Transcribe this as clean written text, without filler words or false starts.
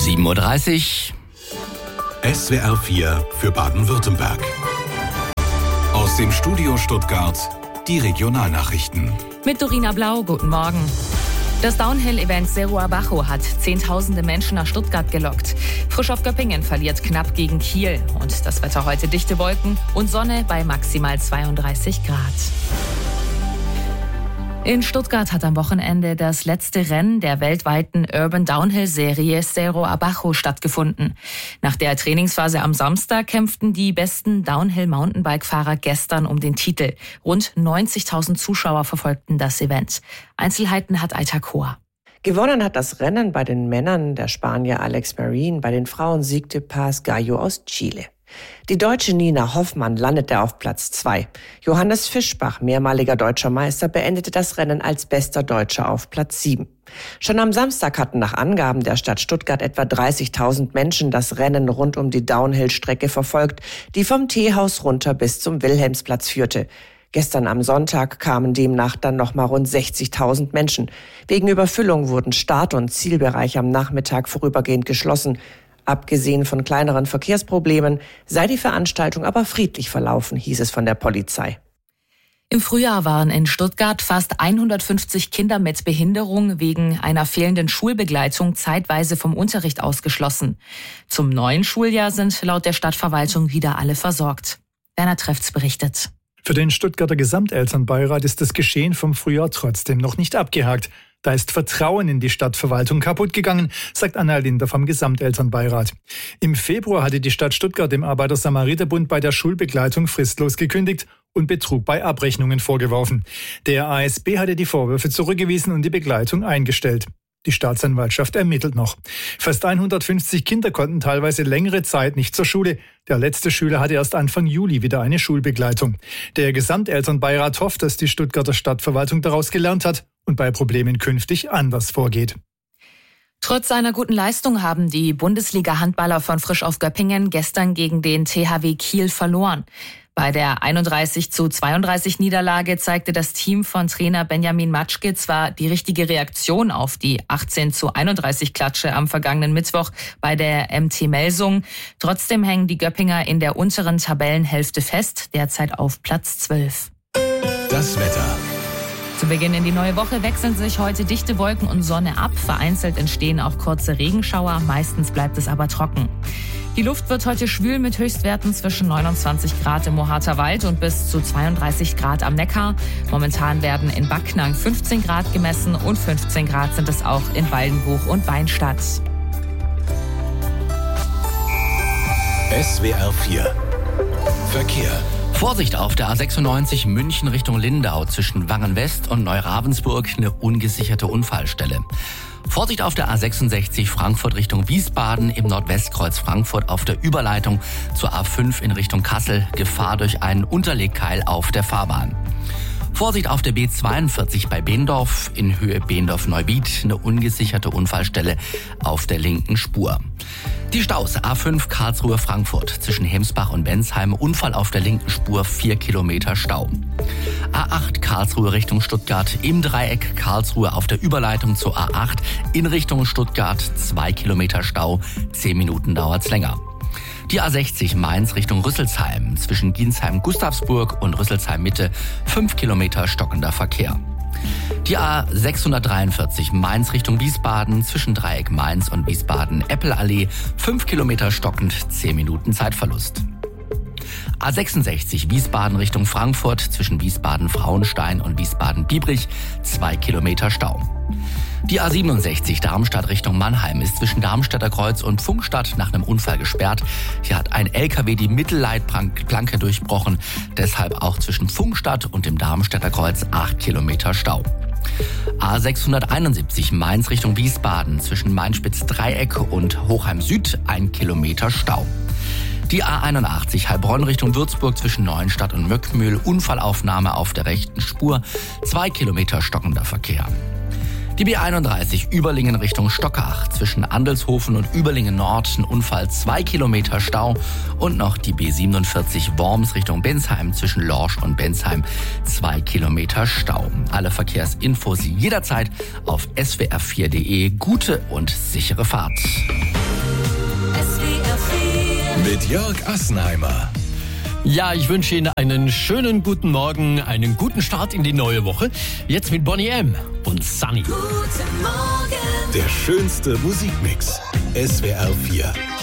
7:30 Uhr. SWR 4 für Baden-Württemberg. Aus dem Studio Stuttgart die Regionalnachrichten. Mit Dorina Blau, guten Morgen. Das Downhill-Event Cerro Abajo hat Zehntausende Menschen nach Stuttgart gelockt. Frisch auf Göppingen verliert knapp gegen Kiel. Und das Wetter heute dichte Wolken und Sonne bei maximal 32 Grad. In Stuttgart hat am Wochenende das letzte Rennen der weltweiten Urban Downhill-Serie Cerro Abajo stattgefunden. Nach der Trainingsphase am Samstag kämpften die besten Downhill-Mountainbike-Fahrer gestern um den Titel. Rund 90.000 Zuschauer verfolgten das Event. Einzelheiten hat Aita Koa. Gewonnen hat das Rennen bei den Männern der Spanier Alex Marin, bei den Frauen siegte Paz Gallo aus Chile. Die deutsche Nina Hoffmann landete auf Platz 2. Johannes Fischbach, mehrmaliger deutscher Meister, beendete das Rennen als bester Deutscher auf Platz 7. Schon am Samstag hatten nach Angaben der Stadt Stuttgart etwa 30.000 Menschen das Rennen rund um die Downhill-Strecke verfolgt, die vom Teehaus runter bis zum Wilhelmsplatz führte. Gestern am Sonntag kamen demnach dann nochmal rund 60.000 Menschen. Wegen Überfüllung wurden Start- und Zielbereich am Nachmittag vorübergehend geschlossen. Abgesehen von kleineren Verkehrsproblemen sei die Veranstaltung aber friedlich verlaufen, hieß es von der Polizei. Im Frühjahr waren in Stuttgart fast 150 Kinder mit Behinderung wegen einer fehlenden Schulbegleitung zeitweise vom Unterricht ausgeschlossen. Zum neuen Schuljahr sind laut der Stadtverwaltung wieder alle versorgt. Werner Trefts berichtet. Für den Stuttgarter Gesamtelternbeirat ist das Geschehen vom Frühjahr trotzdem noch nicht abgehakt. Da ist Vertrauen in die Stadtverwaltung kaputt gegangen, sagt Anna Linder vom Gesamtelternbeirat. Im Februar hatte die Stadt Stuttgart dem Arbeiter-Samariter-Bund bei der Schulbegleitung fristlos gekündigt und Betrug bei Abrechnungen vorgeworfen. Der ASB hatte die Vorwürfe zurückgewiesen und die Begleitung eingestellt. Die Staatsanwaltschaft ermittelt noch. Fast 150 Kinder konnten teilweise längere Zeit nicht zur Schule. Der letzte Schüler hatte erst Anfang Juli wieder eine Schulbegleitung. Der Gesamtelternbeirat hofft, dass die Stuttgarter Stadtverwaltung daraus gelernt hat und bei Problemen künftig anders vorgeht. Trotz seiner guten Leistung haben die Bundesliga-Handballer von Frisch auf Göppingen gestern gegen den THW Kiel verloren. Bei der 31:32 Niederlage zeigte das Team von Trainer Benjamin Matschke zwar die richtige Reaktion auf die 18:31 Klatsche am vergangenen Mittwoch bei der MT Melsung. Trotzdem hängen die Göppinger in der unteren Tabellenhälfte fest, derzeit auf Platz 12. Das Wetter. Zu Beginn in die neue Woche wechseln sich heute dichte Wolken und Sonne ab. Vereinzelt entstehen auch kurze Regenschauer, meistens bleibt es aber trocken. Die Luft wird heute schwül mit Höchstwerten zwischen 29 Grad im Mohather Wald und bis zu 32 Grad am Neckar. Momentan werden in Backnang 15 Grad gemessen und 15 Grad sind es auch in Waldenbuch und Weinstadt. SWR 4 Verkehr. Vorsicht auf der A96 München Richtung Lindau zwischen Wangen-West und Neuravensburg, eine ungesicherte Unfallstelle. Vorsicht auf der A66 Frankfurt Richtung Wiesbaden im Nordwestkreuz Frankfurt auf der Überleitung zur A5 in Richtung Kassel, Gefahr durch einen Unterlegkeil auf der Fahrbahn. Vorsicht auf der B42 bei Behendorf in Höhe Behendorf-Neuwied, eine ungesicherte Unfallstelle auf der linken Spur. Die Staus A5 Karlsruhe-Frankfurt zwischen Hemsbach und Bensheim, Unfall auf der linken Spur, 4 Kilometer Stau. A8 Karlsruhe Richtung Stuttgart im Dreieck Karlsruhe auf der Überleitung zur A8 in Richtung Stuttgart, 2 Kilometer Stau, 10 Minuten dauert's länger. Die A60 Mainz Richtung Rüsselsheim zwischen Ginsheim-Gustavsburg und Rüsselsheim-Mitte, 5 Kilometer stockender Verkehr. Die A643 Mainz Richtung Wiesbaden zwischen Dreieck Mainz und Wiesbaden-Eppelallee, 5 Kilometer stockend, 10 Minuten Zeitverlust. A66 Wiesbaden Richtung Frankfurt zwischen Wiesbaden-Frauenstein und Wiesbaden-Biebrich, 2 Kilometer Stau. Die A67 Darmstadt Richtung Mannheim ist zwischen Darmstädter Kreuz und Pfungstadt nach einem Unfall gesperrt. Hier hat ein LKW die Mittelleitplanke durchbrochen, deshalb auch zwischen Pfungstadt und dem Darmstädter Kreuz 8 Kilometer Stau. A671 Mainz Richtung Wiesbaden zwischen Mainspitz-Dreieck und Hochheim Süd 1 Kilometer Stau. Die A81 Heilbronn Richtung Würzburg zwischen Neuenstadt und Möckmühl, Unfallaufnahme auf der rechten Spur, 2 Kilometer stockender Verkehr. Die B31 Überlingen Richtung Stockach zwischen Andelshofen und Überlingen Nord, ein Unfall, 2 Kilometer Stau. Und noch die B47 Worms Richtung Bensheim zwischen Lorsch und Bensheim, 2 Kilometer Stau. Alle Verkehrsinfos jederzeit auf swr4.de. Gute und sichere Fahrt. Mit Jörg Assenheimer. Ja, ich wünsche Ihnen einen schönen guten Morgen, einen guten Start in die neue Woche. Jetzt mit Boney M. und Sunny. Der schönste Musikmix. SWR 4.